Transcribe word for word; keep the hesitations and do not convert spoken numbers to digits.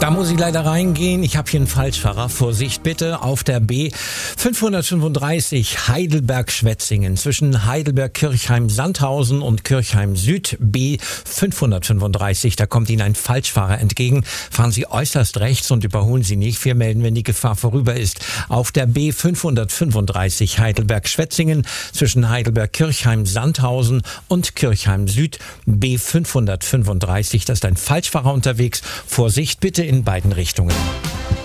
Da muss ich leider reingehen. Ich habe hier einen Falschfahrer. Vorsicht bitte auf der B fünfhundertfünfunddreißig Heidelberg-Schwetzingen zwischen Heidelberg-Kirchheim-Sandhausen und Kirchheim-Süd. B fünfhundertfünfunddreißig, da kommt Ihnen ein Falschfahrer entgegen. Fahren Sie äußerst rechts und überholen Sie nicht. Wir melden, wenn die Gefahr vorüber ist. Auf der B fünfhundertfünfunddreißig Heidelberg-Schwetzingen zwischen Heidelberg-Kirchheim-Sandhausen und Kirchheim-Süd. B fünfhundertfünfunddreißig, da ist ein Falschfahrer unterwegs. Vorsicht bitte in beiden Richtungen.